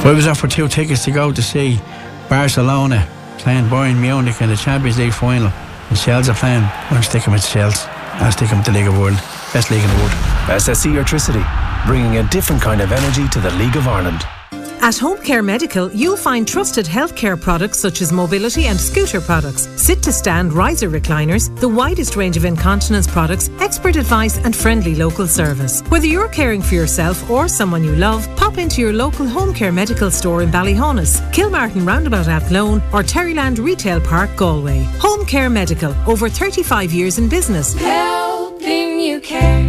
If I was offered 2 tickets to go to see Barcelona playing Bayern Munich in the Champions League final and Shels are playing, I'm sticking with Shels. I'll stick them with the League of World. Best league in the world. SSE Electricity, bringing a different kind of energy to the League of Ireland. At Home Care Medical, you'll find trusted healthcare products such as mobility and scooter products, sit-to-stand riser recliners, the widest range of incontinence products, expert advice and friendly local service. Whether you're caring for yourself or someone you love, pop into your local Home Care Medical store in Ballyhonus, Kilmartin Roundabout Athlone or Terryland Retail Park, Galway. Home Care Medical, over 35 years in business. Helping you care.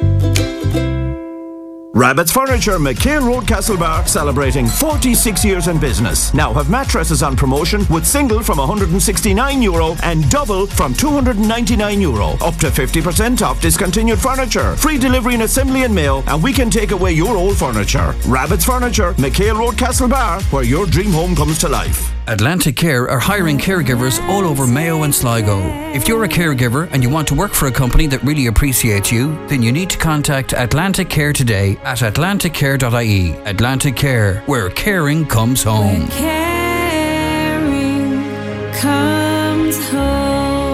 Rabbit's Furniture, McHale Road, Castlebar, celebrating 46 years in business. Now have mattresses on promotion with single from €169 and double from €299. Up to 50% off discontinued furniture. Free delivery and assembly and mail, and we can take away your old furniture. Rabbit's Furniture, McHale Road, Castlebar, where your dream home comes to life. Atlantic Care are hiring caregivers all over Mayo and Sligo. If you're a caregiver and you want to work for a company that really appreciates you, then you need to contact Atlantic Care today at atlanticcare.ie. Atlantic Care, where caring comes home. Where caring comes home.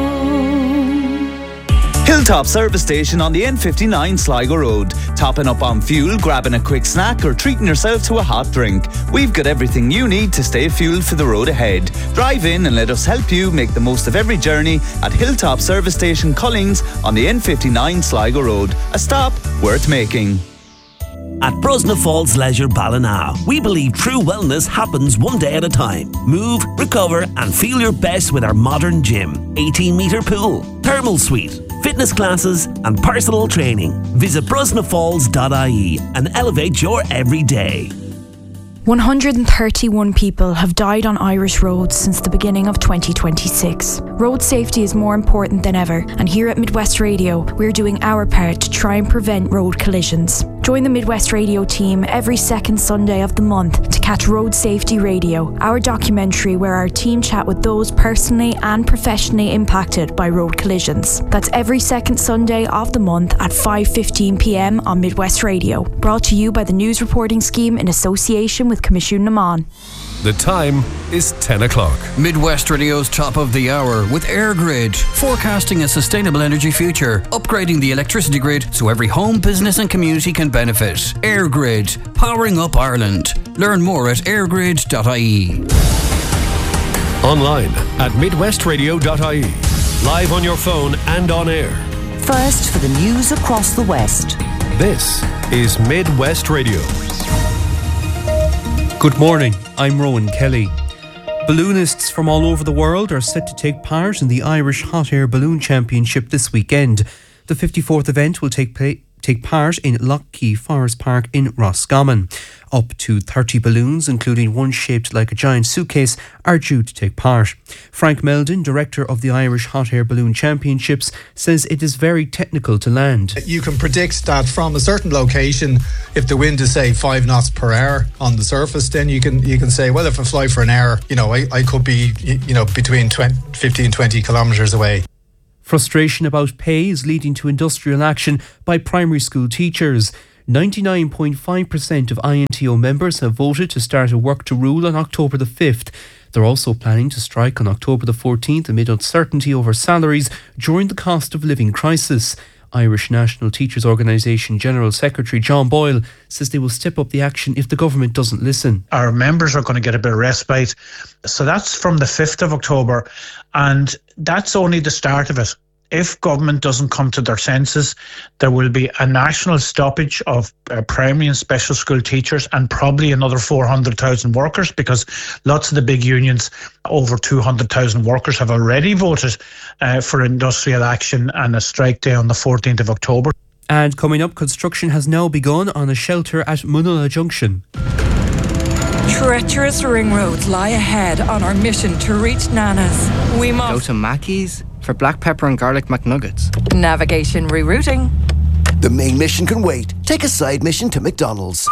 Hilltop Service Station on the N59 Sligo Road. Topping up on fuel, grabbing a quick snack or treating yourself to a hot drink. We've got everything you need to stay fueled for the road ahead. Drive in and let us help you make the most of every journey at Hilltop Service Station Collings on the N59 Sligo Road. A stop worth making. At Brosna Falls Leisure Ballina, we believe true wellness happens one day at a time. Move, recover and feel your best with our modern gym, 18-metre pool, thermal suite, fitness classes and personal training. Visit brosnafalls.ie and elevate your everyday. 131 people have died on Irish roads since the beginning of 2026. Road safety is more important than ever, and here at Midwest Radio, we're doing our part to try and prevent road collisions. Join the Midwest Radio team every second Sunday of the month to catch Road Safety Radio, our documentary where our team chat with those personally and professionally impacted by road collisions. That's every second Sunday of the month at 5:15 p.m. on Midwest Radio. Brought to you by the News Reporting Scheme in association with Commission Naman. The time is 10 o'clock. Midwest Radio's top of the hour with AirGrid, forecasting a sustainable energy future, upgrading the electricity grid so every home, business and community can benefit. AirGrid, powering up Ireland. Learn more at airgrid.ie. Online at midwestradio.ie. Live on your phone and on air. First for the news across the West. This is Midwest Radio. Good morning, I'm Rowan Kelly. Balloonists from all over the world are set to take part in the Irish Hot Air Balloon Championship this weekend. The 54th event will take part in Lough Forest Park in Roscommon. Up to 30 balloons, including one shaped like a giant suitcase, are due to take part. Frank Meldon, director of the Irish Hot Air Balloon Championships, says it is very technical to land. You can predict that from a certain location, if the wind is say 5 knots per hour on the surface, then you can say, well, if I fly for an hour, I could be between 15 and 20 kilometres away. Frustration about pay is leading to industrial action by primary school teachers. 99.5% of INTO members have voted to start a work to rule on October the 5th. They're also planning to strike on October the 14th amid uncertainty over salaries during the cost of living crisis. Irish National Teachers Organisation General Secretary John Boyle says they will step up the action if the government doesn't listen. Our members are going to get a bit of respite. So that's from the 5th of October, and that's only the start of it. If government doesn't come to their senses, there will be a national stoppage of primary and special school teachers and probably another 400,000 workers, because lots of the big unions, over 200,000 workers, have already voted for industrial action and a strike day on the 14th of October. And coming up, construction has now begun on a shelter at Munulla Junction. Treacherous ring roads lie ahead on our mission to reach Nana's. We must go to Mackey's for black pepper and garlic McNuggets. Navigation rerouting. The main mission can wait. Take a side mission to McDonald's.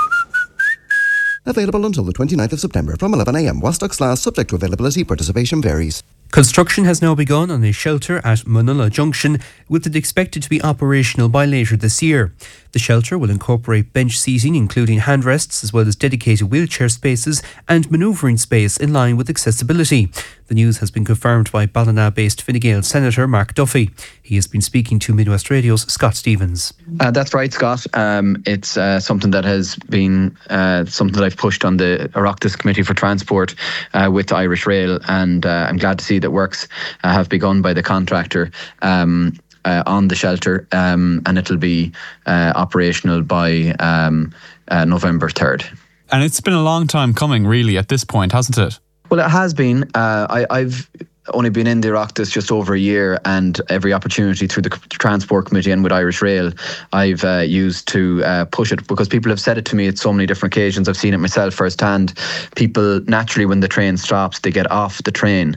Available until the 29th of September from 11 a.m. While stocks last, subject to availability, participation varies. Construction has now begun on a shelter at Manula Junction, with it expected to be operational by later this year. The shelter will incorporate bench seating, including handrests, as well as dedicated wheelchair spaces and manoeuvring space in line with accessibility. The news has been confirmed by Ballina-based Fine Gael Senator Mark Duffy. He has been speaking to Midwest Radio's Scott Stevens. That's right, Scott. It's something that has been something that I've pushed on the Oireachtas Committee for Transport with Irish Rail, and I'm glad to see that works have begun by the contractor on the shelter, and it'll be operational by November 3rd. And it's been a long time coming, really, at this point, hasn't it? Well, it has been. I've only been in the Oireachtas just over a year, and every opportunity through the Transport Committee and with Irish Rail I've used to push it, because people have said it to me at so many different occasions. I've seen it myself firsthand. People, naturally, when the train stops, they get off the train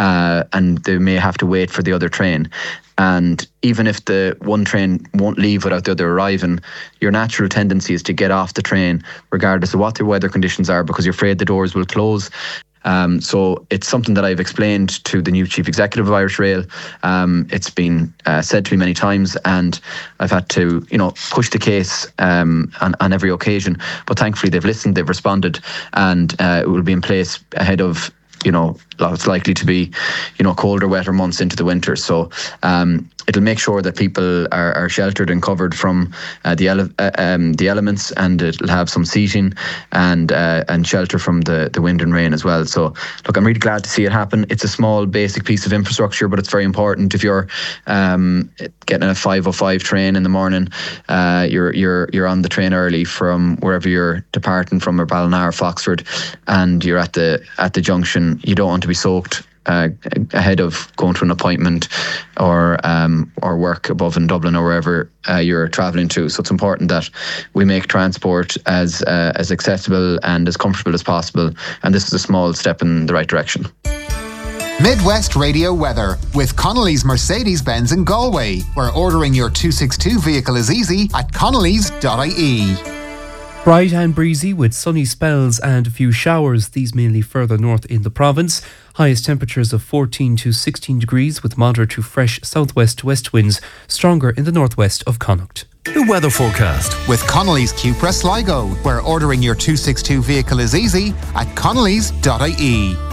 and they may have to wait for the other train. And even if the one train won't leave without the other arriving, your natural tendency is to get off the train regardless of what the weather conditions are, because you're afraid the doors will close. So it's something that I've explained to the new Chief Executive of Irish Rail. It's been said to me many times, and I've had to, push the case on every occasion. But thankfully they've listened, they've responded, and it will be in place ahead of, it's likely to be, colder, wetter months into the winter. So it'll make sure that people are sheltered and covered from the elements, and it'll have some seating and shelter from the wind and rain as well. So look, I'm really glad to see it happen. It's a small basic piece of infrastructure, but it's very important. If you're getting a 5:05 train in the morning, you're on the train early from wherever you're departing from, or Ballina or Foxford, and you're at the junction. You don't want to be soaked ahead of going to an appointment or work above in Dublin or wherever you're travelling to. So it's important that we make transport as accessible and as comfortable as possible, and this is a small step in the right direction. Midwest Radio weather with Connolly's Mercedes-Benz in Galway, where ordering your 262 vehicle is easy at connolly's.ie. Bright and breezy with sunny spells and a few showers, these mainly further north in the province. Highest temperatures of 14 to 16 degrees with moderate to fresh southwest to west winds, stronger in the northwest of Connacht. The weather forecast with Connolly's Cupra Sligo, where ordering your 262 vehicle is easy at connolly's.ie.